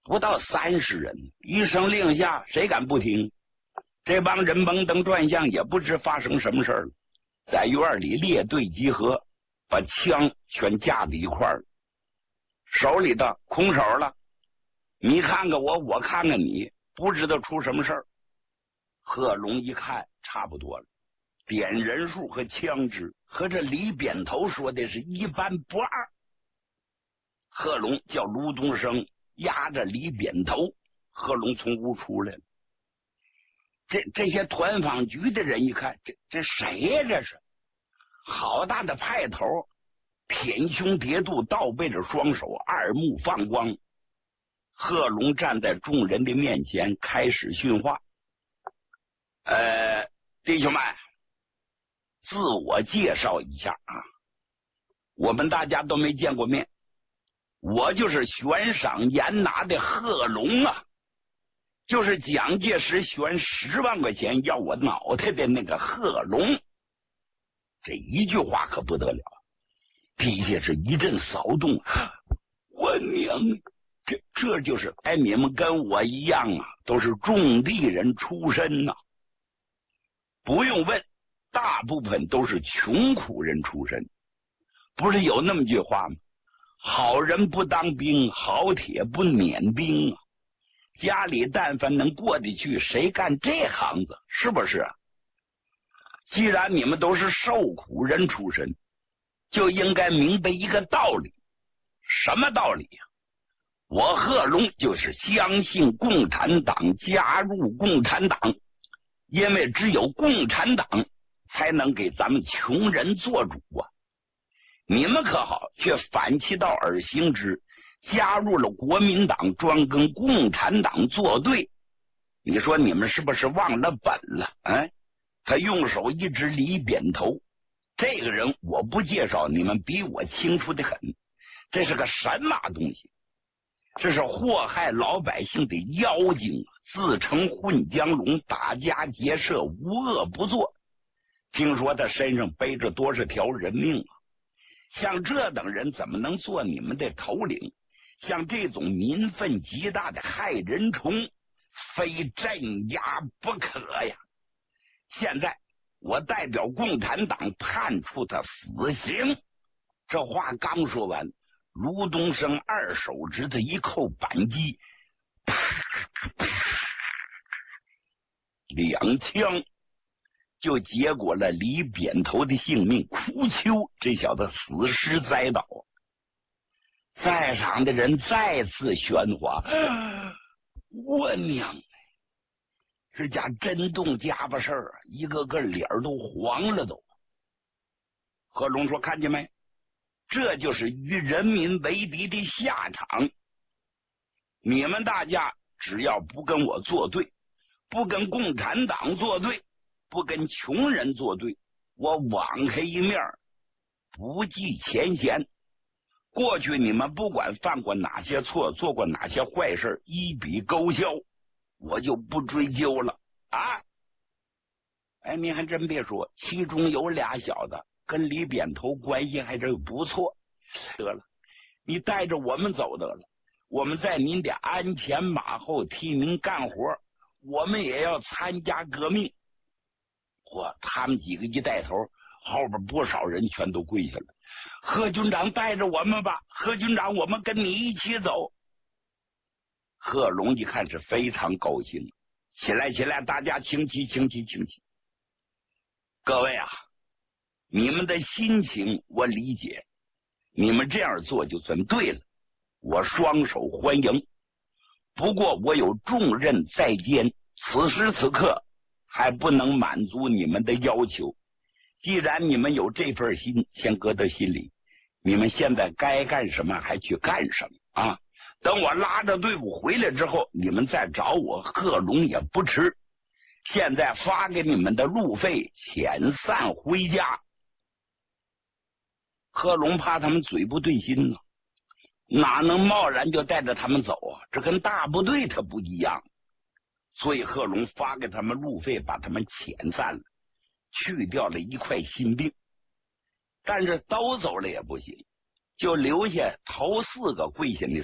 不到30人，一声令下，谁敢不听？这帮人蒙登转向，也不知发生什么事了，在院里列队集合，把枪全架在一块儿，手里的空手了，你看看我，我看看你，不知道出什么事儿。贺龙一看差不多了，点人数和枪支和这李扁头说的是一般不二。贺龙叫卢东升压着李扁头，贺龙从屋出来了。这些团访局的人一看，这谁呀？这是好大的派头，舔胸叠肚，倒背着双手，二目放光。贺龙站在众人的面前，开始训话。弟兄们，自我介绍一下啊，我们大家都没见过面，我就是悬赏严拿的贺龙啊，就是蒋介石悬10万块钱要我脑袋的那个贺龙。这一句话可不得了，底下是一阵骚动。我娘，这就是你们跟我一样啊，都是种地人出身呐。不用问，大部分都是穷苦人出身。不是有那么句话吗？好人不当兵，好铁不碾兵啊。家里但凡能过得去，谁干这行子？是不是啊？既然你们都是受苦人出身，就应该明白一个道理。什么道理呀？我贺龙就是相信共产党，加入共产党，因为只有共产党才能给咱们穷人做主啊！你们可好，却反其道而行之，加入了国民党，专跟共产党作对。你说你们是不是忘了本了？他用手一指李扁头，这个人我不介绍，你们比我清楚的很。这是个神马东西，这是祸害老百姓的妖精，自称混江龙，打家劫舍，无恶不作。听说他身上背着多少条人命啊！像这等人怎么能做你们的头领？像这种民愤极大的害人虫，非镇压不可呀！现在我代表共产党判处他死刑。这话刚说完，卢东升二手指头一扣扳机，啪啪2枪就结果了李扁头的性命。哭丘这小子死尸栽倒，在场的人再次喧哗。我娘，这家真动家巴事儿，一个个脸都黄了都。贺龙说：“看见没？这就是与人民为敌的下场。你们大家只要不跟我作对，不跟共产党作对，不跟穷人作对，我网开一面，不计前嫌。过去你们不管犯过哪些错，做过哪些坏事，一笔勾销，我就不追究了啊！”你还真别说，其中有俩小子跟李扁头关系还真不错。得了，你带着我们走得了，我们在您的鞍前马后替您干活，我们也要参加革命。他们几个一带头，后边不少人全都跪下了。贺军长带着我们吧，贺军长，我们跟你一起走。贺龙一看是非常高兴，起来起来，大家请起请起请起。各位啊，你们的心情我理解，你们这样做就算对了，我双手欢迎。不过我有重任在肩，此时此刻还不能满足你们的要求。既然你们有这份心，先搁到心里，你们现在该干什么还去干什么啊！等我拉着队伍回来之后，你们再找我贺龙也不迟。现在发给你们的路费，遣散回家。贺龙怕他们嘴不对心呢，哪能贸然就带着他们走啊？这跟大部队他不一样，所以贺龙发给他们路费，把他们遣散了，去掉了一块心病。但是都走了也不行，就留下头4个跪下的